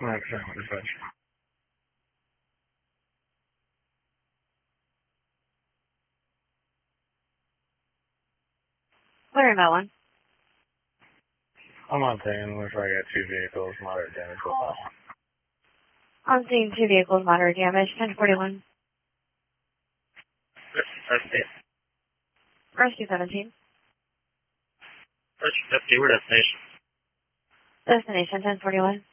Okay, dispatch. Clearing that one. I'm on 10, looks like I got 2 vehicles, moderate damage. I'm seeing 2 vehicles, moderate damage, 1041. Rescue 17. Rescue 50, we're destination. Destination 1041.